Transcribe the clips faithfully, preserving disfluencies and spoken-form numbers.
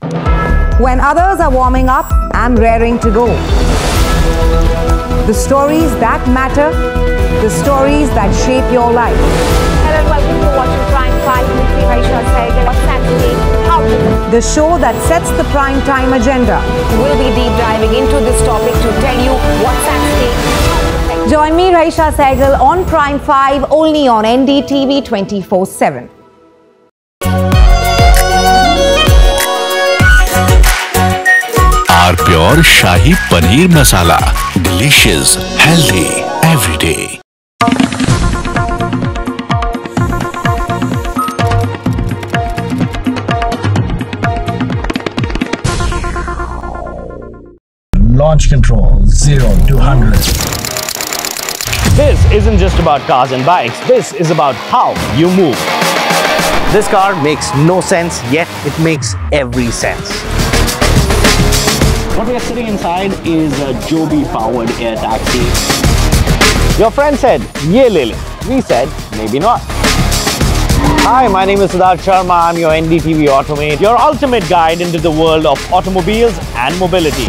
When others are warming up, I'm raring to go. The stories that matter, the stories that shape your life. Hello and welcome to watching Prime five with me, Raisha Sehgal. What's at stake? How to win? The show that sets the prime time agenda. We'll be deep diving into this topic to tell you what's at stake. Join me, Raisha Sehgal, on Prime five, only on N D T V twenty-four seven. R Pure Shahi Paneer Masala. Delicious, healthy, every day. Launch control, zero to one hundred. This isn't just about cars and bikes, this is about how you move. This car makes no sense, yet it makes every sense. What we are sitting inside is a Joby powered air taxi. Your friend said, ye le le. We said, maybe not. Hi, my name is Siddharth Sharma. I'm your N D T V Automate, your ultimate guide into the world of automobiles and mobility.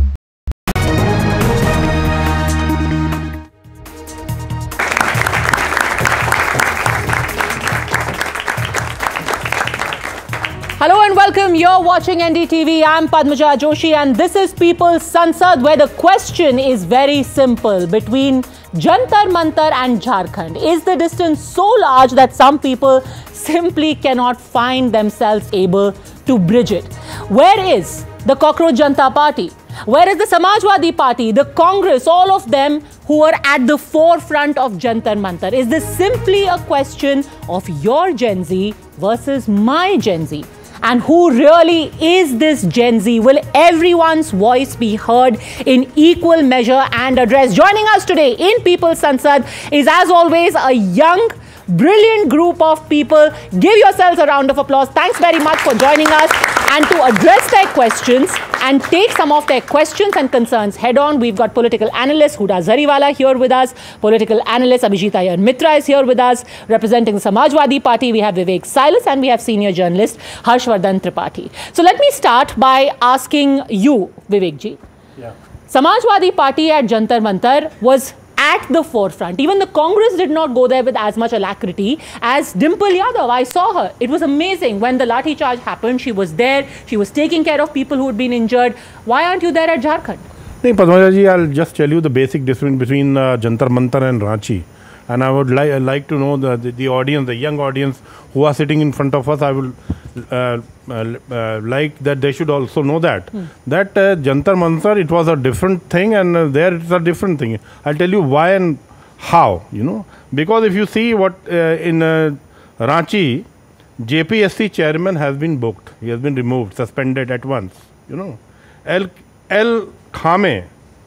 Hello and welcome. You're watching N D T V. I'm Padmaja Joshi and this is People's Sansad, where the question is very simple. Between Jantar Mantar and Jharkhand, is the distance so large that some people simply cannot find themselves able to bridge it? Where is the Cockroach Janta Party? Where is the Samajwadi Party, the Congress, all of them who are at the forefront of Jantar Mantar? Is this simply a question of your Gen Z versus my Gen Z? And who really is this Gen Z? Will everyone's voice be heard in equal measure and addressed? Joining us today in People's Sansad is, as always, a young, brilliant group of people. Give yourselves a round of applause. Thanks very much for joining us. And to address their questions and take some of their questions and concerns head on, we've got political analyst Huda Zariwala here with us. Political analyst Abhijit Iyer Mitra is here with us. Representing the Samajwadi Party, we have Vivek Silas and we have senior journalist Harshvardhan Tripathi. So let me start by asking you, Vivek ji. Yeah. Samajwadi Party at Jantar Mantar was at the forefront. Even the Congress did not go there with as much alacrity as Dimple Yadav. I saw her. It was amazing. When the lathi charge happened, she was there. She was taking care of people who had been injured. Why aren't you there at Jharkhand? No, Padmaja ji, I'll just tell you the basic difference between uh, Jantar Mantar and Ranchi. And I would li like to know the, the, the audience, the young audience who are sitting in front of us, I would uh, uh, uh, like that they should also know that. Hmm. That uh, Jantar Mantar, it was a different thing and uh, there it's a different thing. I'll tell you why and how, you know. Because if you see what uh, in uh, Ranchi, J P S C chairman has been booked. He has been removed, suspended at once, you know. L. L. Khame,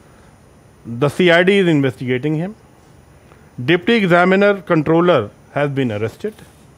the C I D is investigating him. Deputy Examiner Controller has been arrested,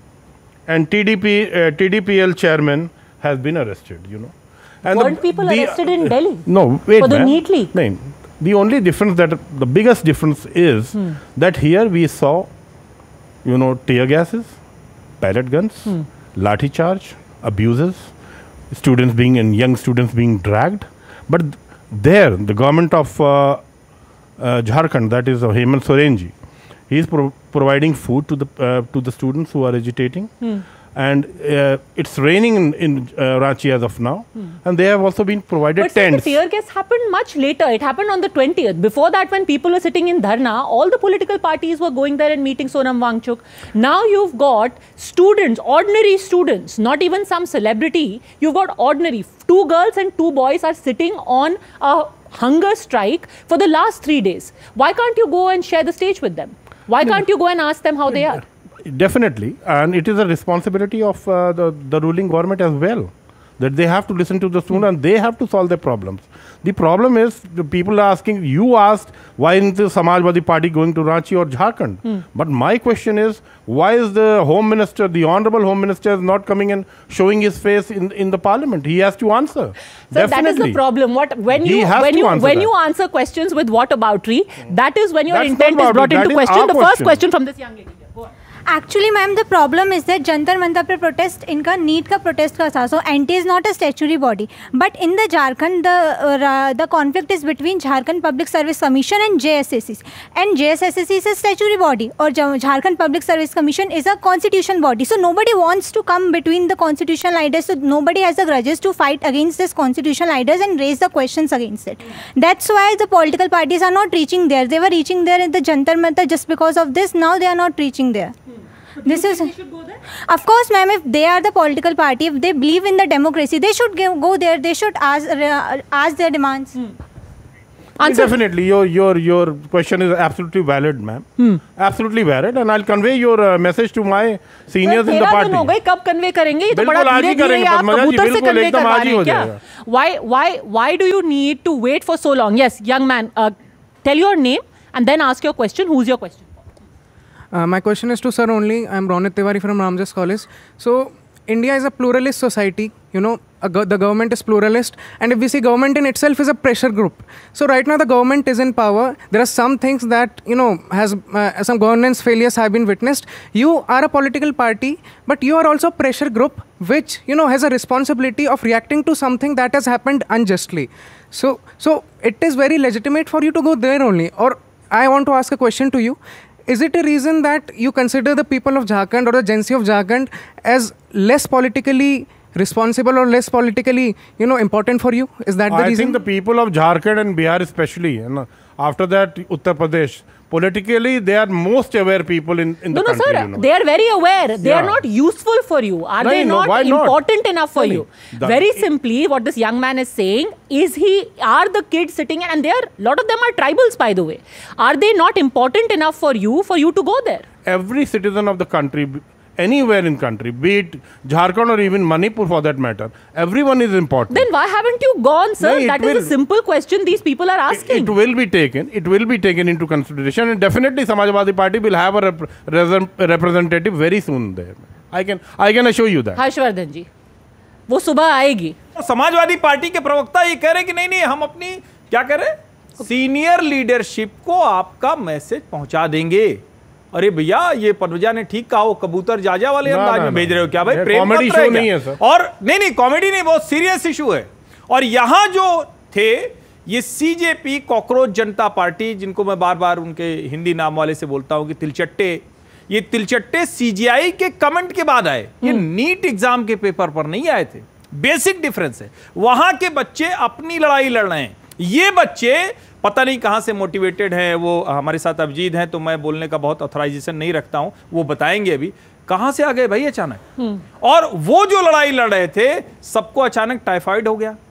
and T D P, uh, T D P L chairman has been arrested, you know. And Weren't the, people the, arrested in Delhi? No, wait. For the NEET leak? No, the only difference that, the biggest difference is hmm. that here we saw, you know, tear gases, pellet guns, hmm. lathi charge, abuses, students being, and young students being dragged. But there, the government of uh, uh, Jharkhand, that is uh, Hemant Soren ji, he is pro providing food to the uh, to the students who are agitating, hmm. and uh, it's raining in, in uh, Ranchi as of now, hmm. and they have also been provided but tents. But the tear gas happened much later. It happened on the twentieth. Before that, when people were sitting in Dharna, all the political parties were going there and meeting Sonam Wangchuk. Now you've got students, ordinary students, not even some celebrity. You've got ordinary. Two girls and two boys are sitting on a hunger strike for the last three days. Why can't you go and share the stage with them? Why can't you go and ask them how they are? Definitely. And it is a responsibility of uh, the, the ruling government as well, that they have to listen to the students and they have to solve their problems. The problem is, the people are asking, you asked, why isn't the Samajwadi Party going to Ranchi or Jharkhand? Hmm. But my question is, why is the Home Minister, the Honorable Home Minister, not coming and showing his face in, in the Parliament? He has to answer. So Definitely. That is the problem. What when he you when you when that. you answer questions with whataboutry, hmm. that is when your That's intent is brought that into is question. The question. first question from this young lady here. Go on. Actually, ma'am, the problem is that Jantar Mantar पे protest इनका NEET का protest का था. So N T is not a statutory body. But in the Jharkhand, the uh, the conflict is between Jharkhand Public Service Commission and J S S C. And J S S C is a statutory body, or Jharkhand Public Service Commission is a constitution body. So nobody wants to come between the constitutional leaders. So nobody has the grudges to fight against this constitutional leaders and raise the questions against it. That's why the political parties are not reaching there. They were reaching there in the Jantar Mantar just because of this. Now they are not reaching there. This is, of course, ma'am, if they are the political party, if they believe in the democracy, they should give, go there. They should ask uh, ask their demands. Hmm. Definitely, your your your question is absolutely valid, ma'am. Hmm. Absolutely valid, and I'll convey your uh, message to my seniors in the party. हो गए, कब convey करेंगे? ये तो बड़ा धीरे-धीरे आप कबूतर से convey करवा रहे हैं क्या? Why why why do you need to wait for so long? Yes, young man, uh, tell your name and then ask your question. Who's your question? Uh, my question is to sir only. I'm Ronit Tiwari from Ramjas College. So, India is a pluralist society. You know, a go the government is pluralist. And if we see government in itself is a pressure group. So, right now the government is in power. There are some things that, you know, has uh, some governance failures have been witnessed. You are a political party, but you are also a pressure group which, you know, has a responsibility of reacting to something that has happened unjustly. So, so it is very legitimate for you to go there only. Or I want to ask a question to you. Is it a reason that you consider the people of Jharkhand or the Gen Z of Jharkhand as less politically responsible or less politically, you know, important for you? Is that the I reason? I think the people of Jharkhand and Bihar especially, and after that Uttar Pradesh, politically they are most aware people in, in no, the no, country. No, sir, you know. they are very aware. They yeah. are not useful for you. Are no, they no, not important not? enough for no, you? The, very simply, what this young man is saying is he, are the kids sitting, and they are, a lot of them are tribals, by the way. Are they not important enough for you, for you to go there? Every citizen of the country, anywhere in country, be it Jharkhand or even Manipur for that matter, everyone is important. Then why haven't you gone, sir? No, that will, is a simple question these people are asking. It, it will be taken. It will be taken into consideration, and definitely Samajwadi Party will have a, rep a representative very soon there. I can, I can assure you that. Harshvardhan जी, वो सुबह आएगी. Samajwadi party के प्रवक्ता ये कह रहे कि नहीं नहीं हम अपनी क्या कह रहे सीनियर लीडरशिप को आपका मैसेज पहुंचा देंगे. अरे भैया ये पनवजा ने ठीक कहा, वो कबूतर जाजा वाले अंदाज में भेज रहे हो क्या भाई? प्रेम कॉमेडी शो नहीं है सर. और नहीं नहीं कॉमेडी नहीं, बहुत सीरियस इशू है. और यहां जो थे ये सीजेपी कॉकरोच जनता पार्टी, जिनको मैं बार बार उनके हिंदी नाम वाले से बोलता हूं कि तिलचट्टे, ये तिलचट्टे सीजीआई के कमेंट के बाद आए. ये नीट एग्जाम के पेपर पर नहीं आए थे. बेसिक डिफरेंस है. वहां के बच्चे अपनी लड़ाई लड़ रहे हैं. ये बच्चे पता नहीं कहां से मोटिवेटेड हैं. वो हमारे साथ अभिजीत हैं तो मैं बोलने का बहुत ऑथराइजेशन नहीं रखता हूं, वो बताएंगे अभी कहां से आ गए भाई अचानक. और वो जो लड़ाई लड़ रहे थे सबको अचानक टाइफाइड हो गया.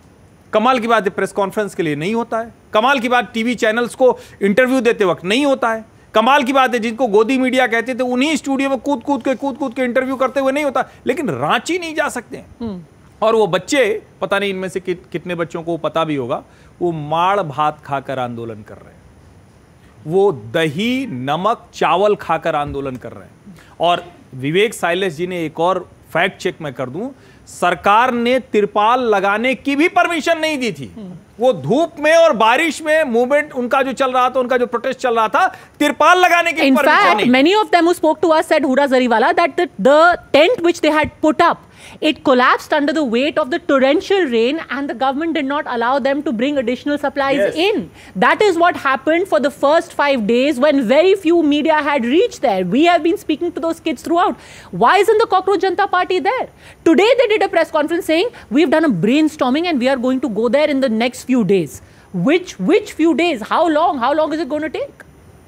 कमाल की बात है, प्रेस कॉन्फ्रेंस के लिए नहीं होता है. कमाल की बात, टीवी चैनल्स को इंटरव्यू देते वक्त नहीं होता है. कमाल की बात है, जिनको गोदी मीडिया कहते थे उन्हीं स्टूडियो में कूद कूद के कूद कूद के इंटरव्यू करते हुए नहीं होता. लेकिन रांची नहीं जा सकते. और वो बच्चे, पता नहीं इनमें से कि, कितने बच्चों को पता भी होगा, वो माड़ भात खाकर आंदोलन कर रहे हैं. वो दही नमक चावल खाकर आंदोलन कर रहे हैं. और विवेक साइलेस जी ने एक और फैक्ट चेक मैं कर दूं, सरकार ने तिरपाल लगाने की भी परमिशन नहीं दी थी. वो धूप में और बारिश में मूवमेंट उनका जो चल रहा था, उनका जो प्रोटेस्ट चल रहा था, तिरपाल लगाने की परमिशन नहीं. In fact, many of them who spoke to us said, Huda Zariwala, that the, the tent which they had put up, it collapsed under the weight of the torrential rain, and the government did not allow them to bring additional supplies yes. in. That is what happened for the first five days when very few media had reached there. We have been speaking to those kids throughout. Why isn't the Cockroach Janata Party there? Today they did a press conference saying, we've done a brainstorming and we are going to go there in the next few days. Which, which few days? How long? How long is it going to take?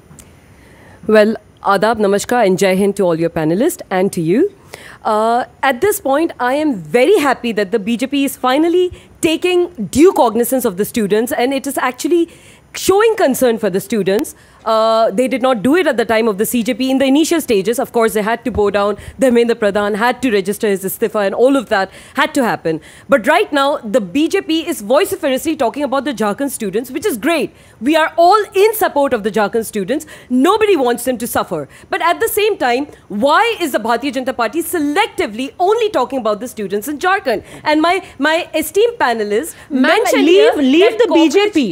Well, Adab, Namaskar and Jai Hind to all your panelists and to you. Uh, at this point, I am very happy that the B J P is finally taking due cognizance of the students, and it is actually showing concern for the students. Uh, they did not do it at the time of the C J P. In the initial stages, of course, they had to bow down. Dharmendra Pradhan had to register his istifa, and all of that had to happen. But right now, the B J P is vociferously talking about the Jharkhand students, which is great. We are all in support of the Jharkhand students. Nobody wants them to suffer. But at the same time, why is the Bharatiya Janata Party selectively only talking about the students in Jharkhand? And my, my esteemed panelists mentioned leave, here leave the B J P.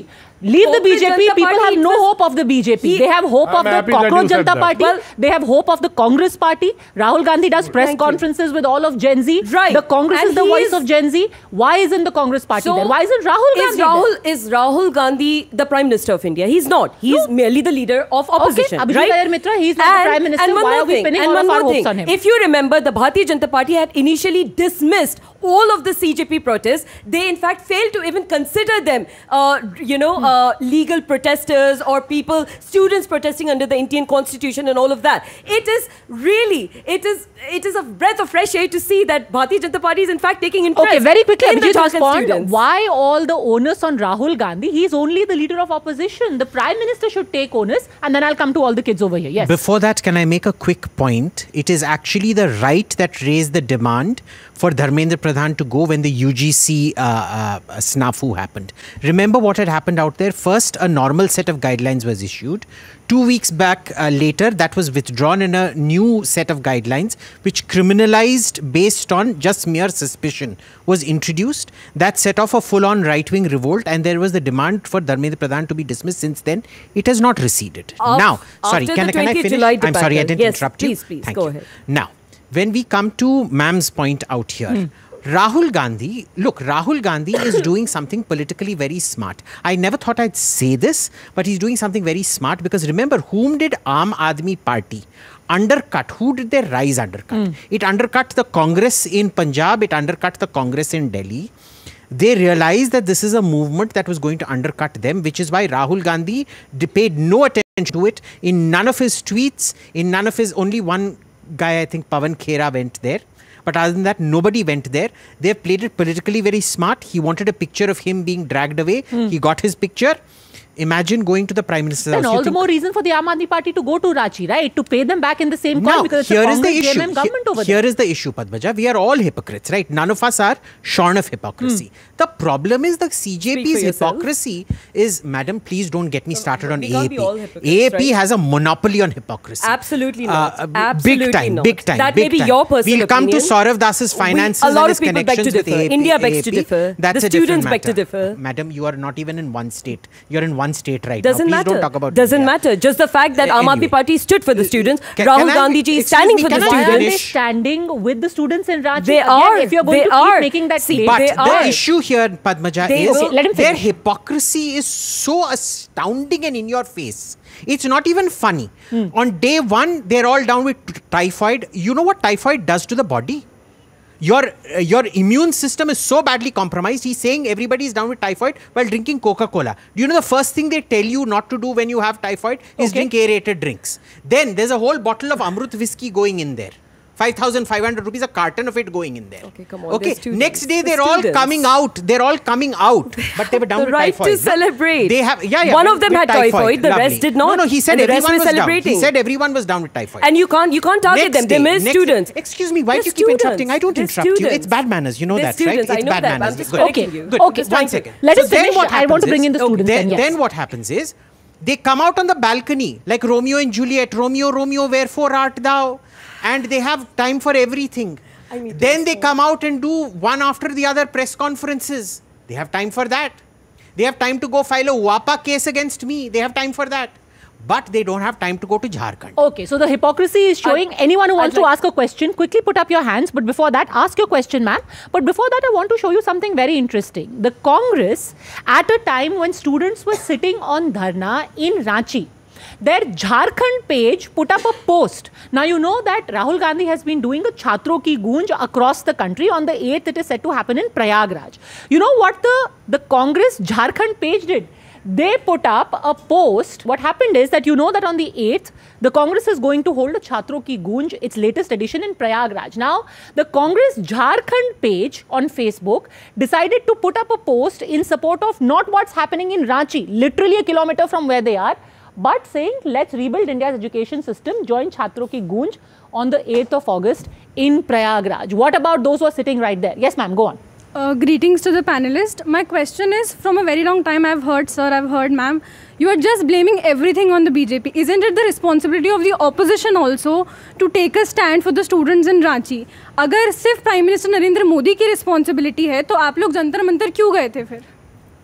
Leave the hope with B J P. Janata People Party, have it no was- hope of the B J P. He- They have hope I'm of the happy that you Cockroach said Janata that. Party. Well- they have hope of the Congress Party. Rahul Gandhi does press Thank you. conferences with all of Gen Z. Right. The Congress And is the he voice is- of Gen Z. Why isn't the Congress Party there? Why isn't Rahul is Gandhi Rahul, there? Is Rahul Gandhi the Prime Minister of India? He's not. He's merely the leader of opposition. Abhijit right? Iyer Mitra, he's not the Prime Minister. And one Why more are we thing, pinning and all one of our more hopes thing. on him? If you remember, the Bharatiya Janata Party had initially dismissed all of the C J P protests. They in fact failed to even consider them, uh, you know, Hmm. uh, legal protesters or people, students protesting under the Indian Constitution and all of that. It is really, it is, it is a breath of fresh air to see that Bharatiya Janata Party is in fact taking interest. Okay, very quickly, in the Abhijit, Jharkhand respond. students. Why all the onus on Rahul Gandhi? He's only the leader of opposition. The Prime Minister should take onus, and then I'll come to all the kids over here. Yes. Before that, can I make a quick point? It is actually the right that raised the demand for Dharmendra Pradhan to go when the U G C uh, uh, snafu happened. Remember what had happened out there? First, a normal set of guidelines was issued. Two weeks back uh, later, that was withdrawn and a new set of guidelines, which criminalized based on just mere suspicion, was introduced. That set off a full-on right-wing revolt, and there was the demand for Dharmendra Pradhan to be dismissed. Since then, it has not receded. Af- now, sorry, after can, the can I twentieth finish? July I'm sorry, I debacle. didn't Yes, interrupt you. please, please, Thank go you. ahead. Now, when we come to ma'am's point out here, Hmm. Rahul Gandhi, look, Rahul Gandhi is doing something politically very smart. I never thought I'd say this, but he's doing something very smart because remember, whom did Aam Aadmi Party undercut? Who did they rise undercut? It undercut the Congress in Punjab, it undercut the Congress in Delhi. They realized that this is a movement that was going to undercut them, which is why Rahul Gandhi paid no attention to it. In none of his tweets, in none of his, only one guy, I think Pawan Khera, went there. But other than that, nobody went there. They played it politically very smart. He wanted a picture of him being dragged away. Hmm. He got his picture. Imagine going to the Prime Minister's Then house. all You the think- more reason for the Aam Aadmi Party to go to Ranchi, right? To pay them back in the same coin Now, because it's here a is the Congress issue. J M M government over Here there. is the issue, Padmaja. We are all hypocrites, right? None of us are shorn of hypocrisy. Hmm. The problem is the C J Speak P's for yourself. hypocrisy is, madam, please don't get me started on we can't A A be P. all hypocrites, A A P right? has a monopoly on hypocrisy. Absolutely not. Uh, Absolutely big time, not. big time. That big may be time. your personal We'll come opinion. to Saurav Das's finances We- a lot and of his people beg to connections with differ. A A P. India begs to A A P. differ. That's The a different students beg to matter. differ. Madam, you are not even in one state. You're in one state right Doesn't now. Please matter. don't talk about Doesn't India. matter. Just the fact that Uh, Aam Aadmi anyway. Party stood for the students. Can- Rahul can I- Gandhi ji is excuse standing me, for the can I Why are they students. standing with the students in Ranchi? They Again, are. If you're going They to are. keep making that See, claim. But They the are. issue here, Padmaja, They is will- Okay, let him their finish. hypocrisy is so astounding and in your face. It's not even funny. Hmm. On day one, they're all down with t- typhoid. You know what typhoid does to the body? Your uh, your immune system is so badly compromised. He's saying everybody is down with typhoid while drinking Coca-Cola. Do you know the first thing they tell you not to do when you have typhoid is Okay. drink aerated drinks. Then there's a whole bottle of Amrut whiskey going in there. five thousand five hundred rupees, a carton of it going in there. Okay, come on, Okay, they're students. next day They're they're all students. coming out. They're all coming out. But they were down The with right typhoid. to celebrate. They have, yeah, yeah. One with- of them with had typhoid, the Lovely. rest did not, No, no, he said and the rest everyone were was down. celebrating. He said everyone was down with typhoid. And you can't, you can't target Next them. They're day, mere next- students. Excuse me, why They're do you keep students. interrupting? I don't They're interrupt you. It's students. bad manners. You know They're that, students. right? I It's know bad that, but manners. I'm just Good. correcting Okay, you. Good. okay, One thank you. second. Let us then finish. what I want to happens bring is- in the students Then, then, yes. then what happens is, they come out on the balcony like Romeo and Juliet. Romeo, Romeo, wherefore art thou? And they have time for everything. Then they come out and do one after the other press conferences. They have time for that. They have time to go file a W A P A case against me. They have time for that. But they don't have time to go to Jharkhand. Okay, so the hypocrisy is showing. I'd- Anyone who wants I'd to like- ask a question, quickly put up your hands. But before that, ask your question, ma'am. But before that, I want to show you something very interesting. The Congress, at a time when students were sitting on dharna in Ranchi, their Jharkhand page put up a post. Now, you know that Rahul Gandhi has been doing a Chhatro Ki Goonj across the country. On the eighth, it is set to happen in Prayagraj. You know what the, the Congress Jharkhand page did? They put up a post. What happened is that you know that on the eighth, the Congress is going to hold a Chhatro Ki Goonj, its latest edition in Prayagraj. Now, the Congress Jharkhand page on Facebook decided to put up a post in support of not what's happening in Ranchi, literally a kilometer from where they are, but saying, let's rebuild India's education system, join Chhatro Ki Goonj on the eighth of August in Prayagraj. What about those who are sitting right there? Yes, ma'am, go on. Uh, greetings to the panelist. My question is, from a very long time I've heard, sir, I've heard, ma'am, you are just blaming everything on the B J P. Isn't it the responsibility of the opposition also to take a stand for the students in Ranchi? अगर सिर्फ prime minister Narendra Modi की responsibility है तो आप लोग जंतर मंतर क्यों गए थे फिर?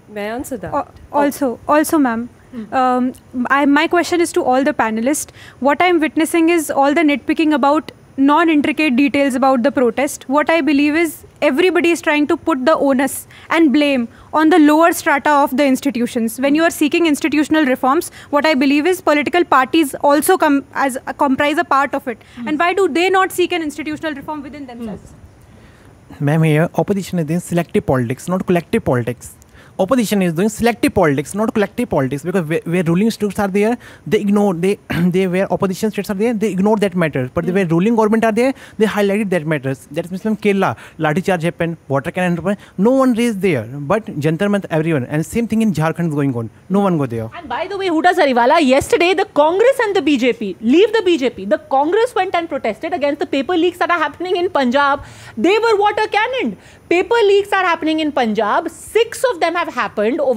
May I answer that? Uh, also, also, ma'am. Um, I, my question is to all the panelists. What I'm witnessing is all the nitpicking about non-intricate details about the protest. What I believe is everybody is trying to put the onus and blame on the lower strata of the institutions. When you are seeking institutional reforms, what I believe is political parties also come as uh, comprise a part of it. Mm. And why do they not seek an institutional reform within themselves? Mm. Ma'am, here opposition is doing selective politics, not collective politics. Opposition is doing selective politics, not collective politics, because where, where ruling states are there, they ignore, they, they where opposition states are there, they ignore that matter. But mm. where ruling government are there, they highlighted that matters. That means from Kerala, Lathi charge happened, water cannon happened, no one raised there. But Jantar Mantar, everyone. And same thing in Jharkhand is going on. No one go there. And by the way, Huda Sariwala, yesterday the Congress and the B J P, leave the B J P, the Congress went and protested against the paper leaks that are happening in Punjab. They were water cannoned. Paper leaks are happening in Punjab. Six of them have happened over